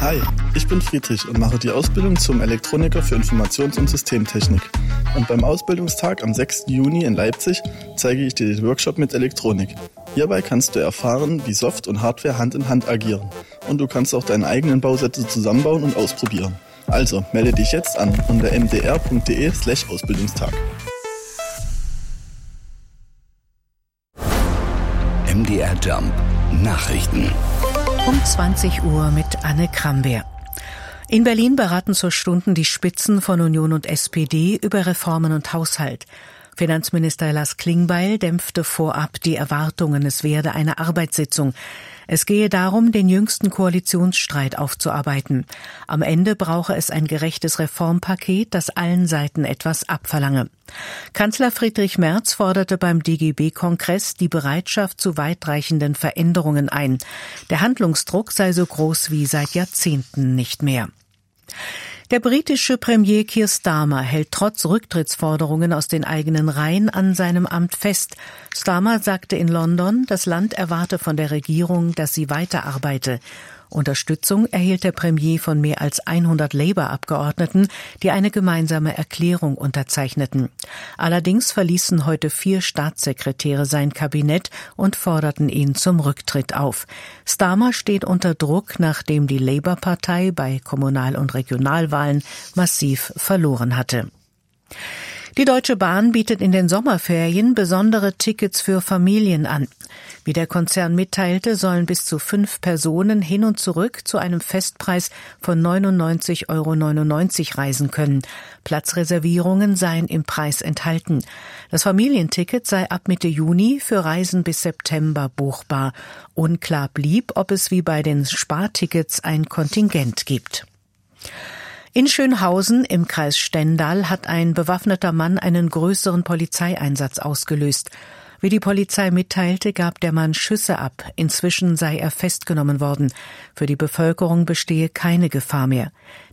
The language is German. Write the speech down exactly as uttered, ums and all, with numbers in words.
Hi, ich bin Friedrich und mache die Ausbildung zum Elektroniker für Informations- und Systemtechnik. Und beim Ausbildungstag am sechsten Juni in Leipzig zeige ich dir den Workshop mit Elektronik. Hierbei kannst du erfahren, wie Soft und Hardware Hand in Hand agieren. Und du kannst auch deine eigenen Bausätze zusammenbauen und ausprobieren. Also, melde dich jetzt an unter m d r punkt d e slash Ausbildungstag. M D R Jump Nachrichten. Um zwanzig Uhr mit Anne Krambeer. In Berlin beraten zur Stunden die Spitzen von Union und S P D über Reformen und Haushalt. Finanzminister Lars Klingbeil dämpfte vorab die Erwartungen, es werde eine Arbeitssitzung. Es gehe darum, den jüngsten Koalitionsstreit aufzuarbeiten. Am Ende brauche es ein gerechtes Reformpaket, das allen Seiten etwas abverlange. Kanzler Friedrich Merz forderte beim D G B-Kongress die Bereitschaft zu weitreichenden Veränderungen ein. Der Handlungsdruck sei so groß wie seit Jahrzehnten nicht mehr. Der britische Premier Keir Starmer hält trotz Rücktrittsforderungen aus den eigenen Reihen an seinem Amt fest. Starmer sagte in London, das Land erwarte von der Regierung, dass sie weiterarbeite. Unterstützung erhielt der Premier von mehr als hundert Labour-Abgeordneten, die eine gemeinsame Erklärung unterzeichneten. Allerdings verließen heute vier Staatssekretäre sein Kabinett und forderten ihn zum Rücktritt auf. Starmer steht unter Druck, nachdem die Labour-Partei bei Kommunal- und Regionalwahlen massiv verloren hatte. Die Deutsche Bahn bietet in den Sommerferien besondere Tickets für Familien an. Wie der Konzern mitteilte, sollen bis zu fünf Personen hin und zurück zu einem Festpreis von neunundneunzig Euro neunundneunzig reisen können. Platzreservierungen seien im Preis enthalten. Das Familienticket sei ab Mitte Juni für Reisen bis September buchbar. Unklar blieb, ob es wie bei den Spartickets ein Kontingent gibt. In Schönhausen im Kreis Stendal hat ein bewaffneter Mann einen größeren Polizeieinsatz ausgelöst. Wie die Polizei mitteilte, gab der Mann Schüsse ab. Inzwischen sei er festgenommen worden. Für die Bevölkerung bestehe keine Gefahr mehr.